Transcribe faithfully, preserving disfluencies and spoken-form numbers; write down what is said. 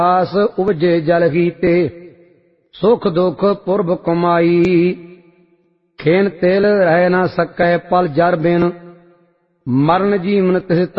ਆਸ ਉਪਜੇ ਜਲ ਹੀਤੇ ਸੁਖ ਦੁਖ ਪੁਰਬ ਕਮਾਈ। ਖੇਨ ਤੇਲ ਰਹਿ ਨਾ ਸਕੈ ਪਲ ਜਰ ਬਿਨ ਮਰਨ ਜੀਵਨ ਤਿਸ